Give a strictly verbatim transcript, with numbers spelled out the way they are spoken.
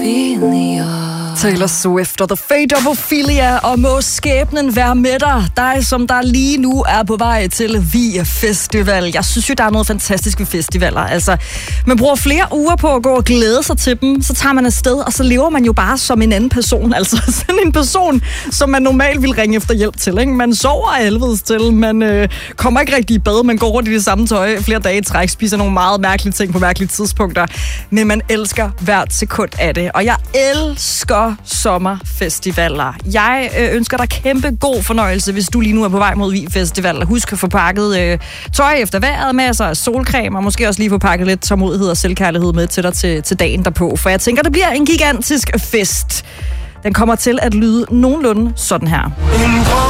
Ophelia. Taylor Swift og The Fate of Ophelia, og må skæbnen være med dig, dig som der lige nu er på vej til Vig Festival. Jeg synes jo, der er noget fantastisk ved festivaler. Altså, man bruger flere uger på at gå og glæde sig til dem, så tager man afsted, og så lever man jo bare som en anden person. Altså sådan en person, som man normalt vil ringe efter hjælp til. Ikke? Man sover af helvedes til, man øh, kommer ikke rigtig i bad, man går rundt i det samme tøj flere dage i træk, spiser nogle meget mærkelige ting på mærkelige tidspunkter, men man elsker hvert sekund af det. Og jeg elsker sommerfestivaler. Jeg øh, ønsker dig kæmpe god fornøjelse, hvis du lige nu er på vej mod Vig Festival. Husk at få pakket øh, tøj efter vejret, masser af solcreme, og måske også lige få pakket lidt tålmodighed og selvkærlighed med til dig til, til dagen derpå. For jeg tænker, det bliver en gigantisk fest. Den kommer til at lyde nogenlunde sådan her.